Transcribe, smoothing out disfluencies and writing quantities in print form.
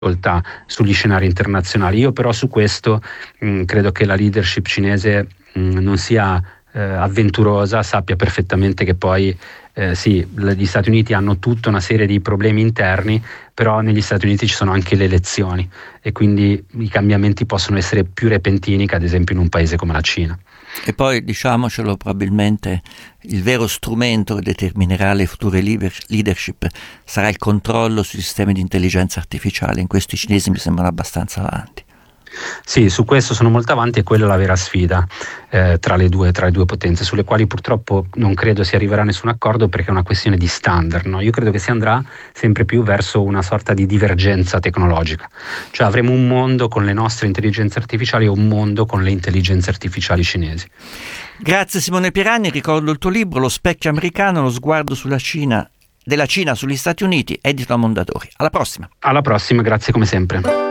sugli scenari internazionali. Io però su questo credo che la leadership cinese non sia avventurosa, sappia perfettamente che poi sì, gli Stati Uniti hanno tutta una serie di problemi interni, però negli Stati Uniti ci sono anche le elezioni e quindi i cambiamenti possono essere più repentini che ad esempio in un paese come la Cina. E poi, diciamocelo, probabilmente il vero strumento che determinerà le future leadership sarà il controllo sui sistemi di intelligenza artificiale. In questo i cinesi mi sembrano abbastanza avanti. Sì, su questo sono molto avanti e quella è la vera sfida tra le due potenze, sulle quali purtroppo non credo si arriverà a nessun accordo perché è una questione di standard, no? Io credo che si andrà sempre più verso una sorta di divergenza tecnologica, cioè avremo un mondo con le nostre intelligenze artificiali e un mondo con le intelligenze artificiali cinesi. Grazie Simone Pieranni, ricordo il tuo libro Lo specchio americano, lo sguardo della Cina sugli Stati Uniti, edito da Mondadori. Alla prossima. Alla prossima, grazie come sempre.